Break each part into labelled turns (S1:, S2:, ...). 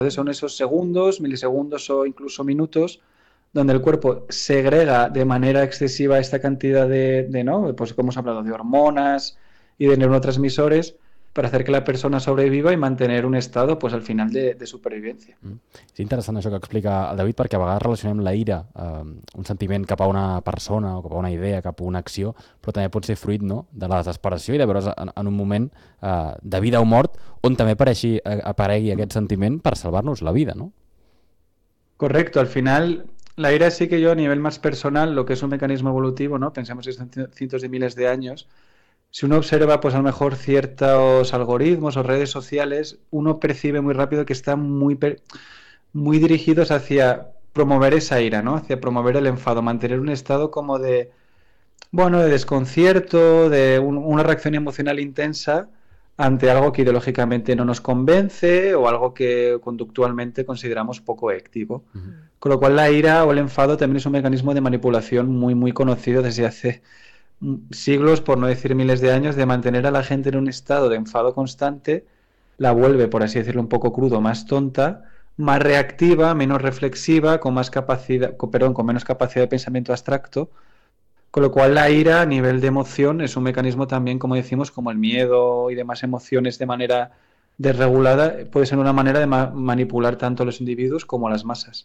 S1: son esos segundos, milisegundos o incluso minutos donde el cuerpo segrega de manera excesiva esta cantidad ¿no? Pues como hemos hablado, de hormonas y de neurotransmisores para hacer que la persona sobreviva y mantener un estado, pues al final, de supervivencia.
S2: És interessant això que explica el David, perquè a vegades relacionem la ira, un sentiment cap a una persona o cap a una idea, cap a una acció, però també pot ser fruit, no?, de la desesperació i de veure's en un moment de vida o mort on també aparegui aquest sentiment per salvar-nos la vida, no?
S1: Correcto, al final la ira sí que yo a nivel más personal, lo que es un mecanismo evolutivo, ¿no? Pensemos que son cientos de miles de años. Si uno observa, pues a lo mejor ciertos algoritmos o redes sociales, uno percibe muy rápido que están muy dirigidos hacia promover esa ira, ¿no? Hacia promover el enfado, mantener un estado como de desconcierto, de una reacción emocional intensa ante algo que ideológicamente no nos convence o algo que conductualmente consideramos poco ético. Con lo cual la ira o el enfado también es un mecanismo de manipulación muy conocido desde hace siglos, por no decir miles de años, de mantener a la gente en un estado de enfado constante, la vuelve, por así decirlo, un poco crudo, más tonta, más reactiva, menos reflexiva, con menos capacidad de pensamiento abstracto, con lo cual la ira a nivel de emoción es un mecanismo también, como decimos, como el miedo y demás emociones de manera desregulada, puede ser una manera de manipular tanto a los individuos como a las masas.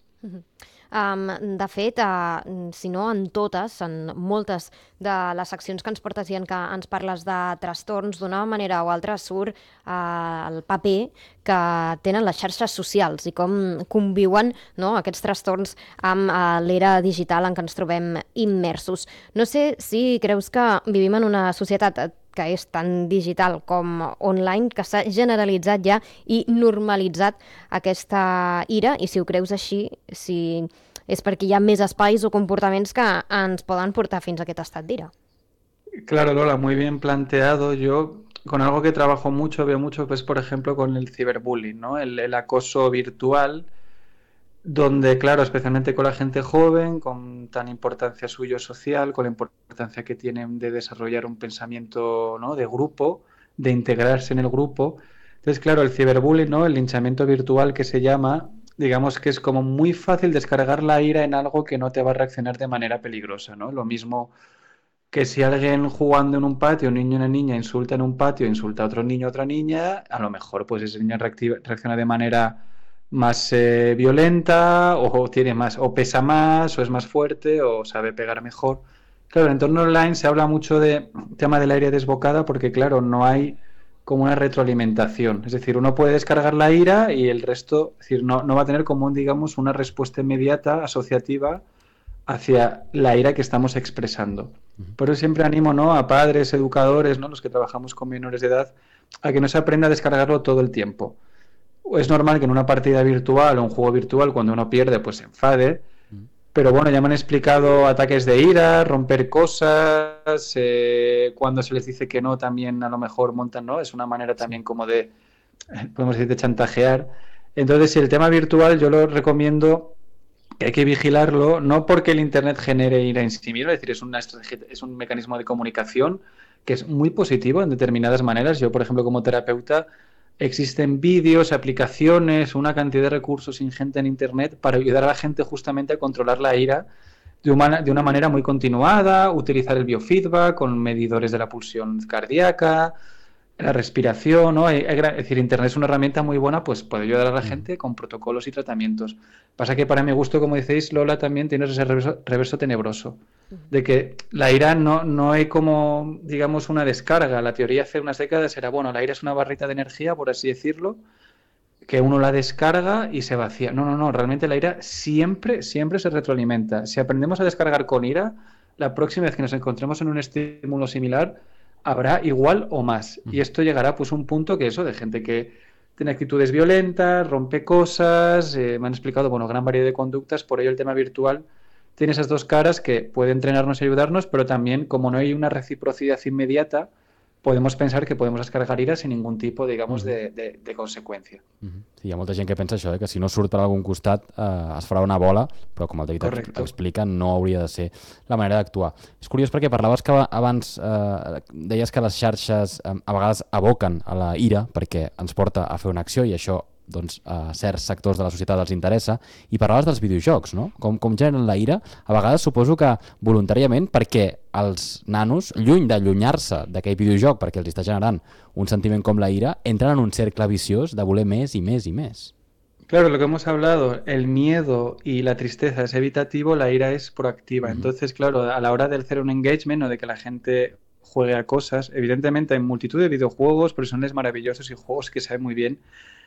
S3: De fet, si no en totes, en moltes de les seccions que ens portes i en què ens parles de trastorns, d'una manera o altra surt el paper que tenen les xarxes socials i com conviuen, no, aquests trastorns amb l'era digital en què ens trobem immersos. No sé si creus que vivim en una societat que és tan digital com online, que s'ha generalitzat ja i normalitzat aquesta ira, i si ho creus així, si és perquè hi ha més espais o comportaments que ens poden portar fins a aquest estat d'ira.
S1: Claro, Lola, muy bien planteado. Yo con algo que trabajo mucho, veo mucho, pues por ejemplo con el ciberbullying, ¿no? El acoso virtual, donde, claro, especialmente con la gente joven, con tan importancia suyo social, con la importancia que tienen de desarrollar un pensamiento, ¿no?, de grupo, de integrarse en el grupo. Entonces, claro, el ciberbullying, ¿no?, el linchamiento virtual que se llama, digamos que es como muy fácil descargar la ira en algo que no te va a reaccionar de manera peligrosa, ¿no? Lo mismo que si alguien jugando en un patio, un niño y una niña insulta en un patio, insulta a otro niño o otra niña, a lo mejor pues ese niño reacciona de manera más violenta o tiene más, o pesa más, o es más fuerte, o sabe pegar mejor. Claro, en el entorno online se habla mucho de tema del aire desbocada porque, claro, no hay como una retroalimentación. Es decir, uno puede descargar la ira y el resto, es decir, no va a tener como, digamos, una respuesta inmediata, asociativa, hacia la ira que estamos expresando. Por eso siempre animo, ¿no?, a padres, educadores, ¿no?, los que trabajamos con menores de edad, a que no se aprenda a descargarlo todo el tiempo. Es normal que en una partida virtual o un juego virtual, cuando uno pierde, pues se enfade, pero bueno, ya me han explicado ataques de ira, romper cosas, cuando se les dice que no, también a lo mejor montan, ¿no? Es una manera también como de, podemos decir, de chantajear. Entonces, si el tema virtual yo lo recomiendo, que hay que vigilarlo, no porque el Internet genere ira en sí mismo, es decir, es un mecanismo de comunicación que es muy positivo en determinadas maneras. Yo, por ejemplo, como terapeuta, existen vídeos, aplicaciones, una cantidad de recursos ingente en Internet para ayudar a la gente justamente a controlar la ira de una manera muy continuada, utilizar el biofeedback con medidores de la pulsión cardíaca, la respiración, ¿no? Es decir, Internet es una herramienta muy buena, pues puede ayudar a la gente con protocolos y tratamientos. Pasa que para mi gusto, como decéis, Lola, también tiene ese reverso tenebroso, de que la ira no hay como, digamos, una descarga. La teoría hace unas décadas era, bueno, la ira es una barrita de energía, por así decirlo, que uno la descarga y se vacía. No, realmente la ira siempre se retroalimenta. Si aprendemos a descargar con ira, la próxima vez que nos encontremos en un estímulo similar, habrá igual o más. Y esto llegará pues a un punto que eso, de gente que tiene actitudes violentas, rompe cosas, me han explicado, bueno, gran variedad de conductas, por ello el tema virtual tiene esas dos caras que puede entrenarnos y ayudarnos, pero también, como no hay una reciprocidad inmediata, podemos pensar que podemos descargar ira sin ningún tipo, digamos, de consecuencia.
S2: Sí, hi ha molta gent que pensa això, que si no surt per algun costat es farà una bola, però com el David explica, no hauria de ser la manera d'actuar. És curiós perquè parlaves que abans deies que les xarxes a vegades aboquen a la ira perquè ens porta a fer una acció i això doncs, a certs sectors de la societat els interessa, i parlaves dels videojocs, no? Com generen la ira, a vegades suposo que voluntàriament, perquè els nanos, lluny d'allunyar-se d'aquell videojoc perquè els està generant un sentiment com la ira, entren en un cercle viciós de voler més i més i més.
S1: Claro, lo que hemos hablado, el miedo y la tristeza es evitativo, la ira es proactiva. Entonces, claro, a la hora de hacer un engagement o de que la gente juegue a cosas, evidentemente hay multitud de videojuegos, personajes maravillosos y juegos que saben muy bien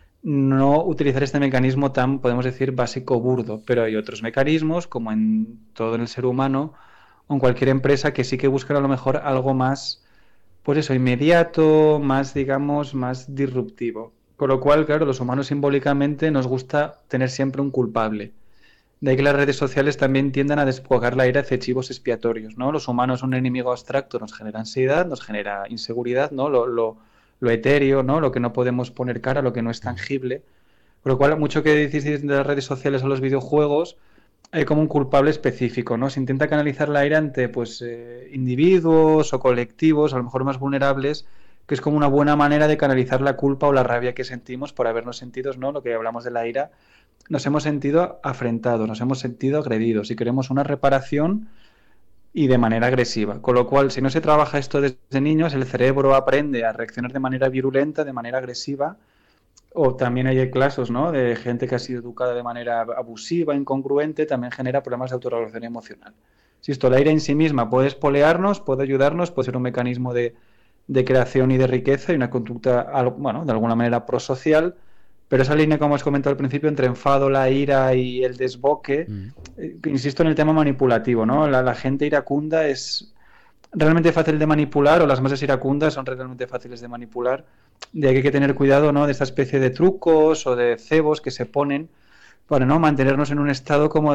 S1: no utilizar este mecanismo tan, podemos decir, básico burdo, pero hay otros mecanismos, como en todo en el ser humano o en cualquier empresa, que sí que buscan a lo mejor algo más, pues eso, inmediato, más, digamos, más disruptivo. Con lo cual, claro, los humanos simbólicamente nos gusta tener siempre un culpable. De ahí que las redes sociales también tiendan a desfogar la ira hacia chivos expiatorios, ¿no? Los humanos, un enemigo abstracto, nos genera ansiedad, nos genera inseguridad, ¿no? Lo etéreo, ¿no? Lo que no podemos poner cara, lo que no es tangible. Por lo cual, mucho que decís de las redes sociales o los videojuegos, hay como un culpable específico, ¿no? Se intenta canalizar la ira ante, pues, individuos o colectivos, a lo mejor más vulnerables, que es como una buena manera de canalizar la culpa o la rabia que sentimos por habernos sentido, ¿no? Lo que hablamos de la ira, nos hemos sentido afrentados, nos hemos sentido agredidos y queremos una reparación y de manera agresiva. Con lo cual, si no se trabaja esto desde niños, el cerebro aprende a reaccionar de manera virulenta, de manera agresiva, o también hay casos, ¿no? De gente que ha sido educada de manera abusiva, incongruente, también genera problemas de autorregulación emocional. Si esto, la ira en sí misma puede espolearnos, puede ayudarnos, puede ser un mecanismo de creación y de riqueza y una conducta, bueno, de alguna manera prosocial, pero esa línea, como has comentado al principio, entre enfado, la ira y el desboque, insisto en el tema manipulativo, ¿no? La gente iracunda es realmente fácil de manipular, o las masas iracundas son realmente fáciles de manipular, de ahí que hay que tener cuidado, ¿no? De esta especie de trucos o de cebos que se ponen para, ¿no?, mantenernos en un estado como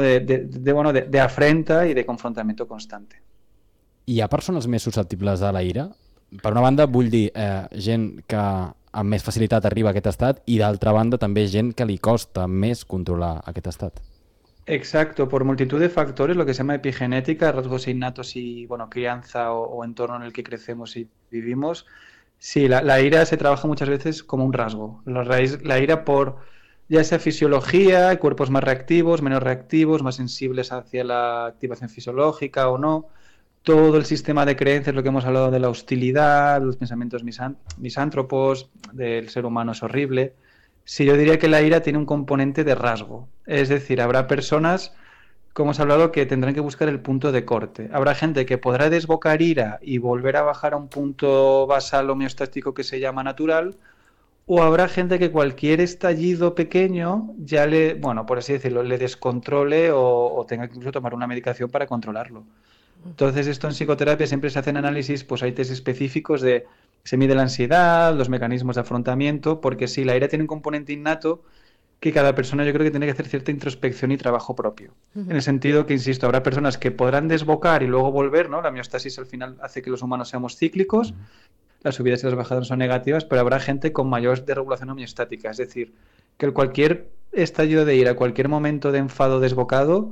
S1: de afrenta y de confrontamiento constante.
S2: Hi ha persones més susceptibles a la ira? Per una banda, vull dir, gent que amb més facilitat arriba a aquest estat, i d'altra banda també gent que li costa més controlar aquest estat.
S1: Exacto, por multitud de factores, lo que se llama epigenética, rasgos innatos y, bueno, crianza o entorno en el que crecemos y vivimos. Sí, la ira se trabaja muchas veces como un rasgo. La ira por ya sea fisiología, cuerpos más reactivos, menos reactivos, más sensibles hacia la activación fisiológica o no. Todo el sistema de creencias, lo que hemos hablado de la hostilidad, los pensamientos misántropos, del ser humano es horrible. Sí, yo diría que la ira tiene un componente de rasgo. Es decir, habrá personas, como hemos hablado, que tendrán que buscar el punto de corte. Habrá gente que podrá desbocar ira y volver a bajar a un punto basal homeostático que se llama natural, o habrá gente que cualquier estallido pequeño ya le, bueno, por así decirlo, le descontrole o tenga que incluso tomar una medicación para controlarlo. Entonces, esto en psicoterapia siempre se hacen análisis, pues hay test específicos de, se mide la ansiedad, los mecanismos de afrontamiento, porque sí, la ira tiene un componente innato que cada persona yo creo que tiene que hacer cierta introspección y trabajo propio. En el sentido que, insisto, habrá personas que podrán desbocar y luego volver, ¿no? La homeostasis al final hace que los humanos seamos cíclicos, las subidas y las bajadas son negativas, pero habrá gente con mayor desregulación homeostática, es decir, que cualquier estallido de ira, cualquier momento de enfado desbocado,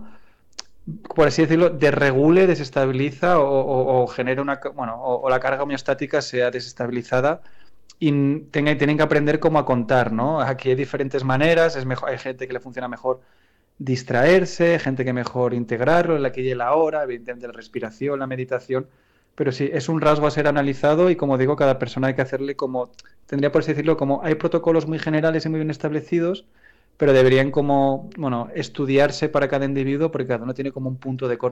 S1: por así decirlo, desregule, desestabiliza o genera una, bueno, o la carga homeostática sea desestabilizada y tienen que aprender cómo a contar, ¿no? Aquí hay diferentes maneras, es mejor, hay gente que le funciona mejor distraerse, gente que mejor integrarlo, en la que y el ahora, evidentemente la respiración, la meditación, pero sí, es un rasgo a ser analizado y como digo, cada persona hay que hacerle como, tendría por así decirlo, como hay protocolos muy generales y muy bien establecidos, pero deberían como, bueno, estudiarse para cada individuo porque cada uno tiene como un punto de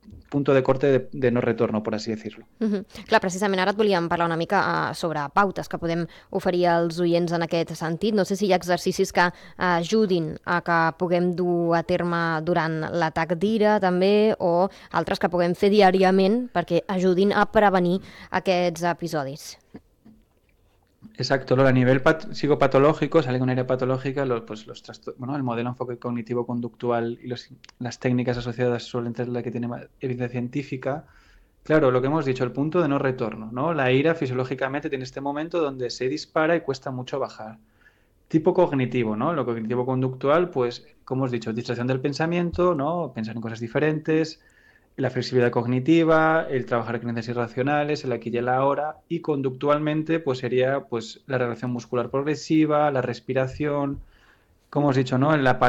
S1: corte de no retorno, por así decirlo.
S3: Clar, precisament ara et volíem parlar una mica sobre pautes que podem oferir als oients en aquest sentit. No sé si hi ha exercicis que ajudin a que puguem dur a terme durant l'atac d'ira també, o altres que puguem fer diàriament perquè ajudin a prevenir aquests episodis.
S1: Exacto, a nivel psicopatológico, sale con una ira patológica, bueno, el modelo enfoque cognitivo-conductual y las técnicas asociadas suelen ser la que tiene más evidencia científica. Claro, lo que hemos dicho, el punto de no retorno, ¿no? La ira fisiológicamente tiene este momento donde se dispara y cuesta mucho bajar. Tipo cognitivo, ¿no? Lo cognitivo-conductual, pues, como hemos dicho, distracción del pensamiento, ¿no? Pensar en cosas diferentes, la flexibilidad cognitiva, el trabajar creencias irracionales, el aquí y el ahora, y conductualmente pues sería pues la relación muscular progresiva, la respiración, como os he dicho, ¿no? En la parte